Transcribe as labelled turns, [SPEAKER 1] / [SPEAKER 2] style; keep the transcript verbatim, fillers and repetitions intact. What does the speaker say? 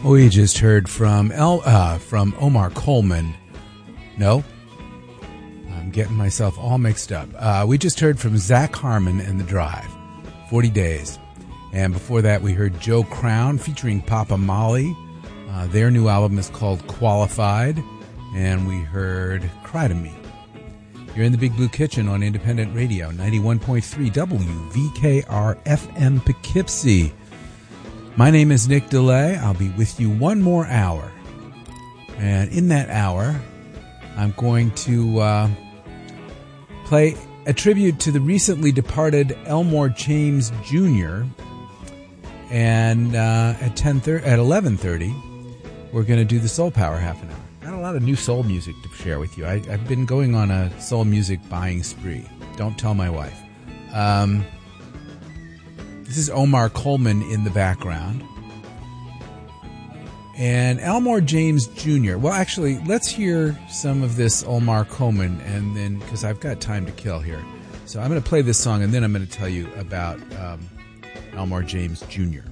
[SPEAKER 1] We just heard from El, uh, from Omar Coleman. No, I'm getting myself all mixed up. Uh, we just heard from Zach Harmon and The Drive, forty days. And before that, we heard Joe Crown featuring Papa Molly. Uh, their new album is called Qualified. And we heard Cry to Me. You're in the Big Blue Kitchen on Independent Radio, ninety-one point three W V K R F M Poughkeepsie. My name is Nick DeLay. I'll be with you one more hour. And in that hour, I'm going to uh, play a tribute to the recently departed Elmore James Junior And uh, at ten thirty, at eleven thirty, we're going to do the Soul Power half an hour. Got a lot of new soul music to share with you. I, I've been going on a soul music buying spree. Don't tell my wife. Um... This is Omar Coleman in the background. And Elmore James Junior Well, actually, let's hear some of this Omar Coleman, and then, because I've got time to kill here. So I'm going to play this song, and then I'm going to tell you about um, Elmore James Junior